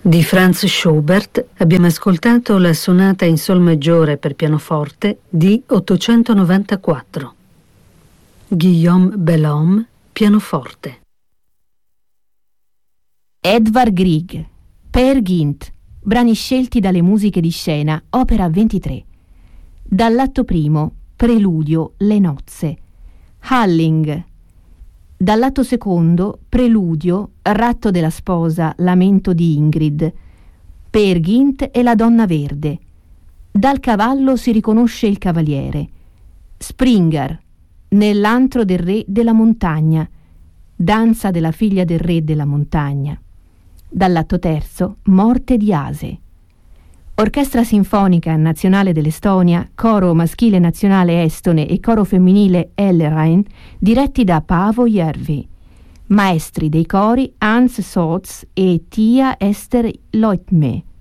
Di Franz Schubert abbiamo ascoltato la sonata in sol maggiore per pianoforte di 894. Guillaume Bellhomme, pianoforte. Edvard Grieg, Peer Gynt, brani scelti dalle musiche di scena, opera 23. Dall'atto primo, preludio, Le nozze. Halling. Dall'atto secondo, preludio, Ratto della sposa, lamento di Ingrid. Peer Gynt e la donna verde. Dal cavallo si riconosce il cavaliere. Springer, nell'antro del re della montagna. Danza della figlia del re della montagna. Dall'atto terzo, morte di Ase. Orchestra Sinfonica Nazionale dell'Estonia, Coro Maschile Nazionale Estone e Coro Femminile Ellerein, diretti da Paavo Järvi. Maestri dei cori Hans Sots e Tia Ester Leutme.